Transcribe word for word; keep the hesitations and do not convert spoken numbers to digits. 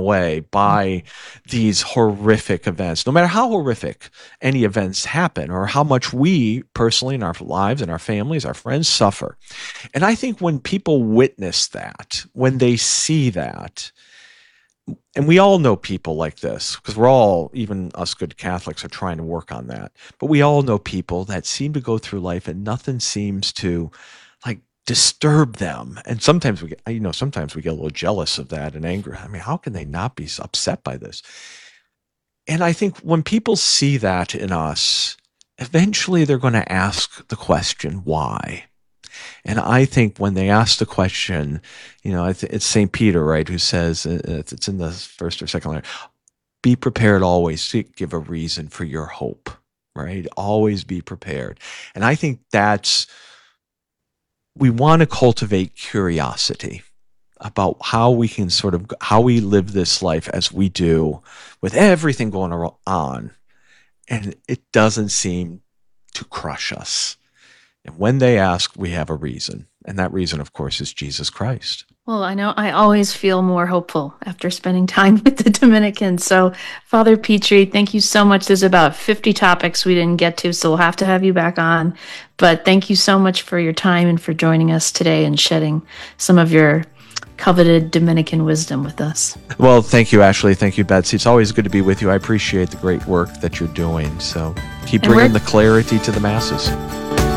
away by these horrific events, no matter how horrific any events happen or how much we personally in our lives and our families, our friends suffer. And I think when people witness that, when they see that, and we all know people like this because we're all, even us good Catholics, are trying to work on that. But we all know people that seem to go through life and nothing seems to like disturb them. And sometimes we get, you know, sometimes we get a little jealous of that and angry. I mean, how can they not be upset by this? And I think when people see that in us, eventually they're going to ask the question, why? And I think when they ask the question, you know, it's Saint Peter, right, who says, it's in the first or second letter, be prepared always to give a reason for your hope, right? Always be prepared. And I think that's, we want to cultivate curiosity about how we can sort of, how we live this life as we do with everything going on. And it doesn't seem to crush us. And when they ask, we have a reason. And that reason, of course, is Jesus Christ. Well, I know I always feel more hopeful after spending time with the Dominicans. So, Father Petri, thank you so much. There's about fifty topics we didn't get to, so we'll have to have you back on. But thank you so much for your time and for joining us today and shedding some of your coveted Dominican wisdom with us. Well, thank you, Ashley. Thank you, Betsy. It's always good to be with you. I appreciate the great work that you're doing. So keep bringing the clarity to the masses.